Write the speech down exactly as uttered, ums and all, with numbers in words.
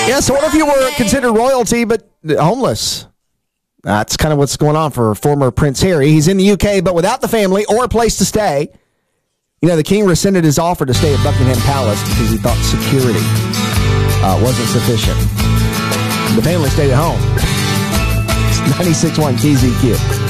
Yeah, so what if you were considered royalty but homeless? That's kind of what's going on for former Prince Harry. He's in the U K, but without the family or a place to stay. You know, the king rescinded his offer to stay at Buckingham Palace because he thought security uh, wasn't sufficient. The family stayed at home. It's ninety-six point one K Z Q.